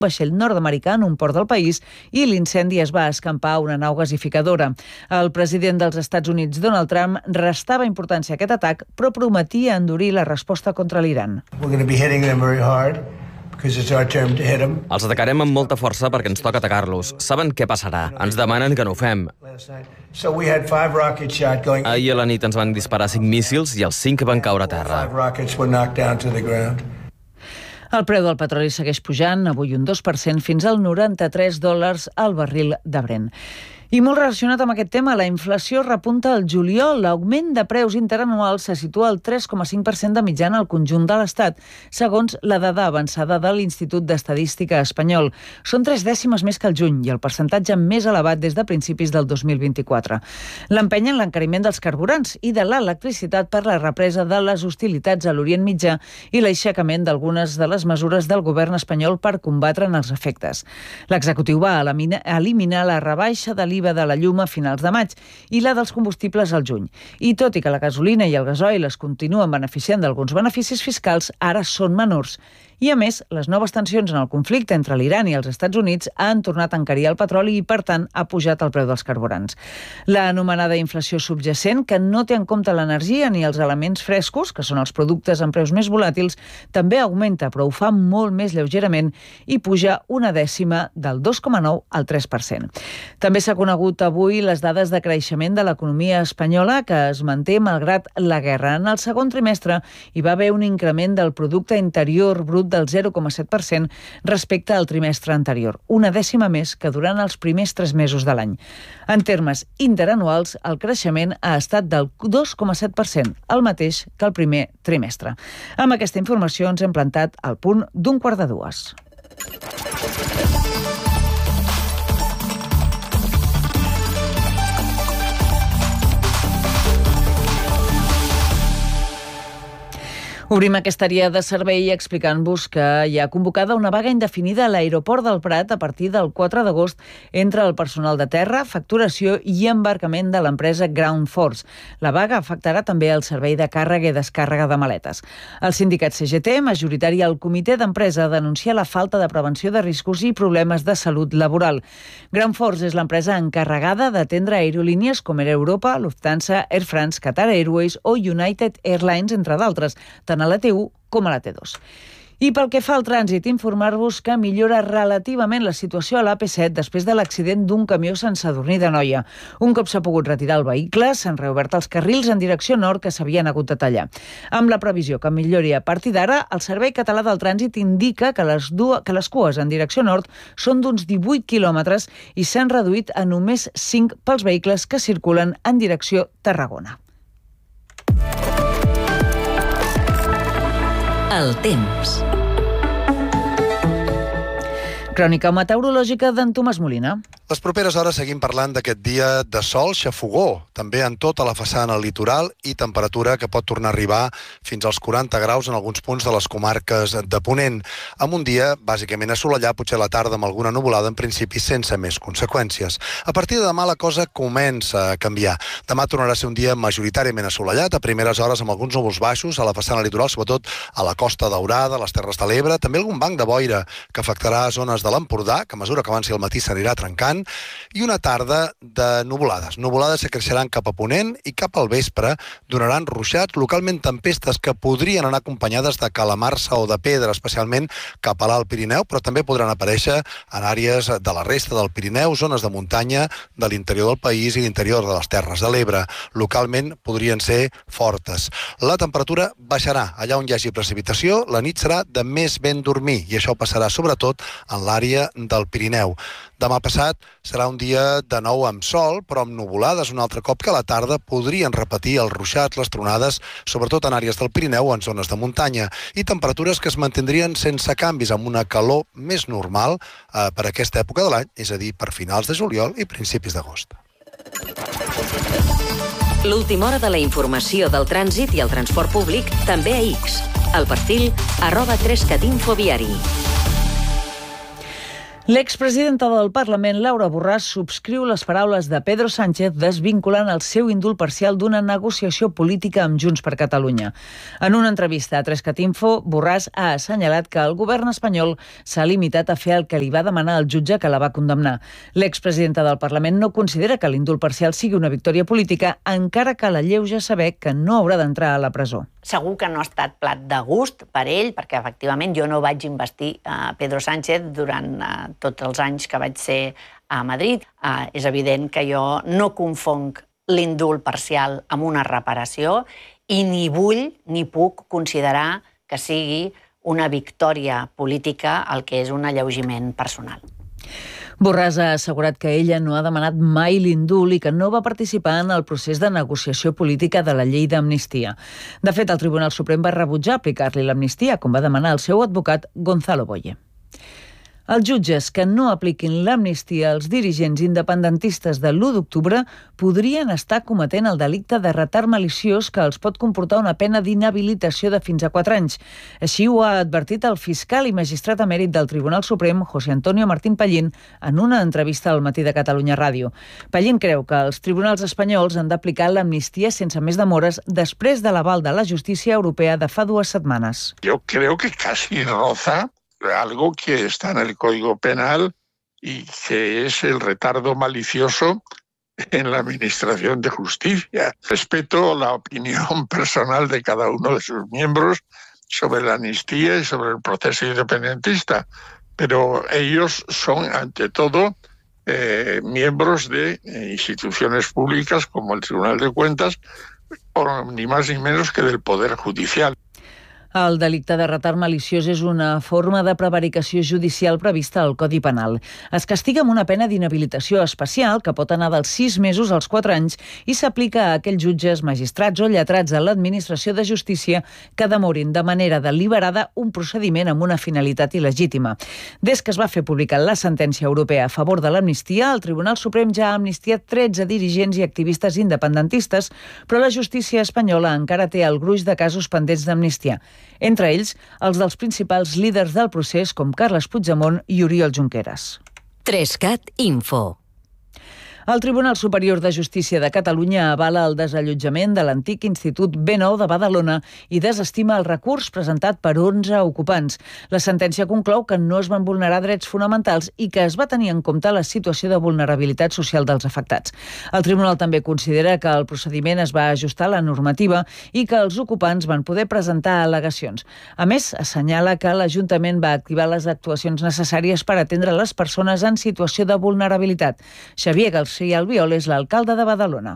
vaixell nord-americà en un port del país i l'incendi es va escampar a una nau gasificadora. El president dels Estats Units, Donald Trump, restava importància a aquest atac, però prometia endurir la resposta contra l'Iran. Els atacarem amb molta força perquè ens toca atacar-los. Saben què passarà? Ens demanen que no ho fem. Ahir a la nit ens van disparar 5 míssils i els 5 van caure a terra. El preu del petroli segueix pujant, avui un 2% fins al $93 al barril de Brent. I molt relacionat amb aquest tema, la inflació repunta al juliol. L'augment de preus interanuals se situa al 3,5% de mitjana al conjunt de l'Estat, segons la dada avançada de l'Institut d'Estadística espanyol. Són 3 dècimes més que el juny i el percentatge més elevat des de principis del 2024. L'empenyen l'encariment dels carburants i de l'electricitat per la represa de les hostilitats a l'Orient Mitjà i l'aixecament d'algunes de les mesures del govern espanyol per combatre els efectes. L'executiu va eliminar la rebaixa de l'IVA de la llum a finals de maig i la dels combustibles al juny. I tot i que la gasolina i el gasoil es continuen beneficiant d'alguns beneficis fiscals, ara són menors. I, a més, les noves tensions en el conflicte entre l'Iran i els Estats Units han tornat a encarir el petroli i, per tant, ha pujat el preu dels carburants. La anomenada inflació subjacent, que no té en compte l'energia ni els elements frescos, que són els productes amb preus més volàtils, també augmenta, però ho fa molt més lleugerament i puja una dècima del 2,9 al 3%. També s'ha conegut avui les dades de creixement de l'economia espanyola, que es manté malgrat la guerra. En el segon trimestre hi va haver un increment del producte interior brut del 0,7% respecte al trimestre anterior, una dècima més que durant els primers 3 mesos de l'any. En termes interanuals, el creixement ha estat del 2,7%, el mateix que el primer trimestre. Amb aquesta informació ens hem plantat al punt d'un 1:45. Obrim aquesta àrea de servei explicant-vos que hi ha convocada una vaga indefinida a l'aeroport del Prat a partir del 4 d'agost entre el personal de terra, facturació i embarcament de l'empresa Ground Force. La vaga afectarà també el servei de càrrega i descàrrega de maletes. El sindicat CGT, majoritari al comitè d'empresa, denuncia la falta de prevenció de riscos i problemes de salut laboral. Ground Force és l'empresa encarregada d'atendre aerolínies com Air Europa, Lufthansa, Air France, Qatar Airways o United Airlines, entre d'altres, tant a la T1 com a la T2. I pel que fa al trànsit, informar-vos que millora relativament la situació a l'AP7 després de l'accident d'un camió a Sant Sadurní d'Anoia. Un cop s'ha pogut retirar el vehicle, s'han reobert els carrils en direcció nord que s'havien hagut de tallar. Amb la previsió que millori a partir d'ara, el Servei Català del Trànsit indica que les cues en direcció nord són d'uns 18 quilòmetres i s'han reduït a només 5 pels vehicles que circulen en direcció Tarragona. El temps. Crònica meteorològica d'en Tomàs Molina. Les properes hores seguim parlant d'aquest dia de sol xafogó, també en tota la façana litoral i temperatura que pot tornar a arribar fins als 40 graus en alguns punts de les comarques de Ponent, amb un dia bàsicament assolellat, potser a la tarda amb alguna nuvolada, en principi sense més conseqüències. A partir de demà la cosa comença a canviar. Demà tornarà a ser un dia majoritàriament assolellat, a primeres hores amb alguns núvols baixos a la façana litoral, sobretot a la Costa Daurada, a les Terres de l'Ebre, també algun banc de boira que afectarà zones de l'Empordà, que a mesura que avanci el matí s'anirà trencant, i una tarda de nuvolades. Nuvolades que creixeran cap a Ponent i cap al vespre donaran ruixats, localment tempestes que podrien anar acompanyades de calamarsa o de pedra, especialment cap a l'Alt Pirineu, però també podran aparèixer en àrees de la resta del Pirineu, zones de muntanya de l'interior del país i l'interior de les Terres de l'Ebre. Localment podrien ser fortes. La temperatura baixarà. Allà on hi hagi precipitació, la nit serà de més ben dormir i això passarà sobretot en l'àrea del Pirineu. Demà passat serà un dia de nou amb sol, però amb nuvolades un altre cop que a la tarda podrien repetir els ruixats, les tronades, sobretot en àrees del Pirineu o en zones de muntanya, i temperatures que es mantindrien sense canvis, amb una calor més normal per aquesta època de l'any, és a dir, per finals de juliol i principis d'agost. L'última hora de la informació del trànsit i el transport públic també a X. El perfil @3catinfoviari. L'expresidenta del Parlament, Laura Borràs, subscriu les paraules de Pedro Sánchez desvinculant el seu indult parcial d'una negociació política amb Junts per Catalunya. En una entrevista a 3catinfo, Borràs ha assenyalat que el govern espanyol s'ha limitat a fer el que li va demanar el jutge que la va condemnar. L'expresidenta del Parlament no considera que l'indult parcial sigui una victòria política, encara que l'alleuja saber que no haurà d'entrar a la presó. Segur que no ha estat plat de gust per ell, perquè efectivament jo no vaig investir Pedro Sánchez durant tots els anys que vaig ser a Madrid. És evident que jo no confonc l'indult parcial amb una reparació i ni vull ni puc considerar que sigui una victòria política el que és un alleugiment personal. Borràs ha assegurat que ella no ha demanat mai l'indult i que no va participar en el procés de negociació política de la llei d'amnistia. De fet, el Tribunal Suprem va rebutjar aplicar-li l'amnistia, com va demanar el seu advocat Gonzalo Boye. Els jutges que no apliquin l'amnistia als dirigents independentistes de l'1 d'octubre podrien estar cometent el delicte de retard maliciós que els pot comportar una pena d'inhabilitació de fins a 4 anys. Així ho ha advertit el fiscal i magistrat emèrit del Tribunal Suprem, José Antonio Martín Pallín, en una entrevista al Matí de Catalunya Ràdio. Pallín creu que els tribunals espanyols han d'aplicar l'amnistia sense més demores després de l'aval de la justícia europea de fa 2 setmanes. Yo creo que casi roza algo que está en el Código Penal y que es el retardo malicioso en la administración de justicia. Respeto la opinión personal de cada uno de sus miembros sobre la amnistía y sobre el proceso independentista, pero ellos son, ante todo, miembros de instituciones públicas como el Tribunal de Cuentas, o ni más ni menos que del Poder Judicial. El delicte de retard maliciós és una forma de prevaricació judicial prevista al Codi Penal. Es castiga amb una pena d'inhabilitació especial que pot anar dels 6 mesos als 4 anys i s'aplica a aquells jutges, magistrats o lletrats de l'administració de justícia que demorin de manera deliberada un procediment amb una finalitat il·legítima. Des que es va fer pública la sentència europea a favor de l'amnistia, el Tribunal Suprem ja ha amnistiat 13 dirigents i activistes independentistes, però la justícia espanyola encara té el gruix de casos pendents d'amnistia. Entre ells, els dels principals líders del procés com Carles Puigdemont i Oriol Junqueras. 3cat Info. El Tribunal Superior de Justícia de Catalunya avala el desallotjament de l'antic Institut B9 de Badalona i desestima el recurs presentat per 11 ocupants. La sentència conclou que no es van vulnerar drets fonamentals i que es va tenir en compte la situació de vulnerabilitat social dels afectats. El tribunal també considera que el procediment es va ajustar a la normativa i que els ocupants van poder presentar al·legacions. A més, assenyala que l'Ajuntament va activar les actuacions necessàries per atendre les persones en situació de vulnerabilitat. Xavier García Albiol és l'alcalde de Badalona.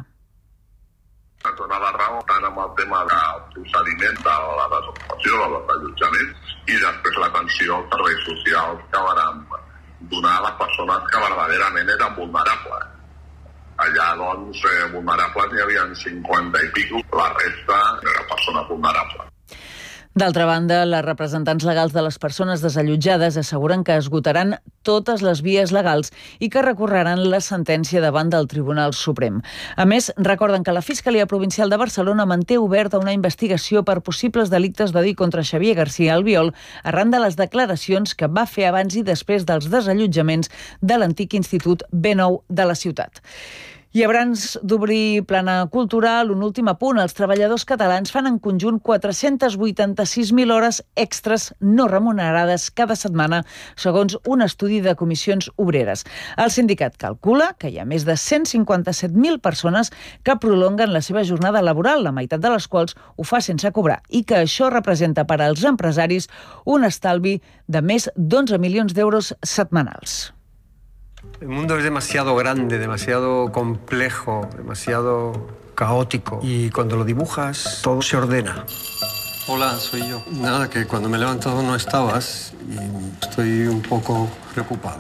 Ens dona la raó tant amb el tema del procediment de la desocupació, del desallotjament, i després l'atenció als serveis socials que van donar a les persones que verdaderament eren vulnerables. Allà, doncs, vulnerables n'hi havia 50 i pico, la resta eren persones vulnerables. D'altra banda, les representants legals de les persones desallotjades asseguren que esgotaran totes les vies legals i que recorreran la sentència davant del Tribunal Suprem. A més, recorden que la Fiscalia Provincial de Barcelona manté oberta una investigació per possibles delictes d'odi contra Xavier García Albiol arran de les declaracions que va fer abans i després dels desallotjaments de l'antic Institut B9 de la ciutat. I abans d'obrir plana cultural, un últim apunt. Els treballadors catalans fan en conjunt 486.000 hores extres no remunerades cada setmana, segons un estudi de comissions obreres. El sindicat calcula que hi ha més de 157.000 persones que prolonguen la seva jornada laboral, la meitat de les quals ho fa sense cobrar, i que això representa per als empresaris un estalvi de més d'11 milions d'euros setmanals. El mundo es demasiado grande, demasiado complejo, demasiado caótico. Y cuando lo dibujas, todo se ordena. Hola, soy yo. Nada, que cuando me he levantado no estabas y estoy un poco preocupado.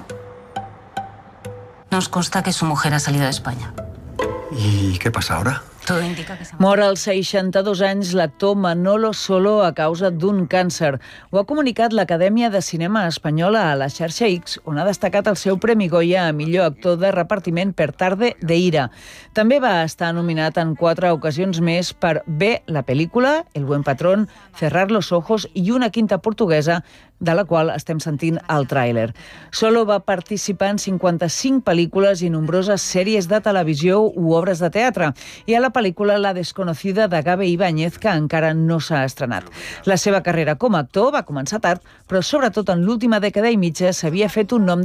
Nos consta que su mujer ha salido de España. ¿Y qué pasa ahora? Todo indica que se... Mor als 62 anys l'actor Manolo Solo a causa d'un càncer. Ho ha comunicat l'Acadèmia de Cinema Espanyola a la xarxa X, on ha destacat el seu Premi Goya a millor actor de repartiment per Tarde de Ira. També va estar nominat en 4 ocasions més per B, la pel·lícula, El buen patrón, Cerrar los ojos i una quinta portuguesa de la qual estem sentint el tràiler. Solo va participar en 55 pel·lícules i nombroses sèries de televisió u obres de teatre, i a la pel·lícula La desconocida de Gabe Ibáñez, que encara no s'ha estrenat. La seva carrera com a actor va començar tard, però sobretot en l'última dècada i mitja s'havia fet un nom